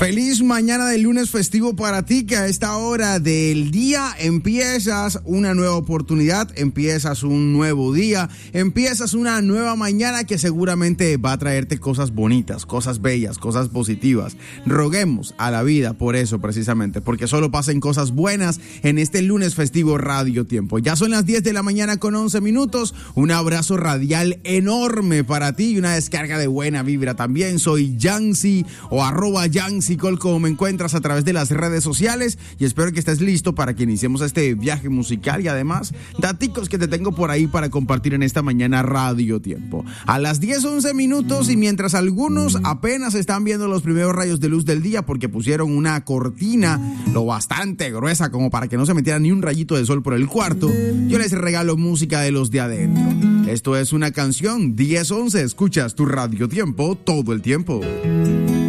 Feliz mañana de lunes festivo para ti, que a esta hora del día empiezas una nueva oportunidad, empiezas un nuevo día, empiezas una nueva mañana que seguramente va a traerte cosas bonitas, cosas bellas, cosas positivas. Roguemos a la vida por eso precisamente, porque solo pasen cosas buenas en este lunes festivo Radio Tiempo. Ya son las 10 de la mañana con 11 minutos, un abrazo radial enorme para ti y una descarga de buena vibra también. Soy Yancy o @Yancy como me encuentras a través de las redes sociales y espero que estés listo para que iniciemos este viaje musical y además daticos que te tengo por ahí para compartir en esta mañana Radio Tiempo. A las 10:11 minutos y mientras algunos apenas están viendo los primeros rayos de luz del día porque pusieron una cortina lo bastante gruesa como para que no se metiera ni un rayito de sol por el cuarto, yo les regalo música de los de adentro. Esto es una canción 10:11, escuchas tu Radio Tiempo todo el tiempo.